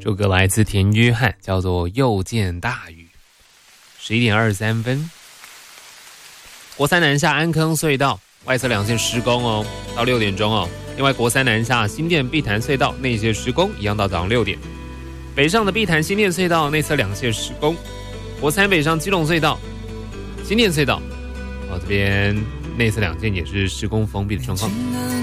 这首歌来自田约翰，叫做《又见大雨》。11点23分，国三南下安坑隧道外侧两线施工哦，到6点钟哦。另外，国三南下新店碧潭隧道内线施工，一样到早上6点。北上的碧潭新店隧道内侧两线施工，国三北上基隆隧道、新店隧道，这边内侧两线也是施工封闭的状况。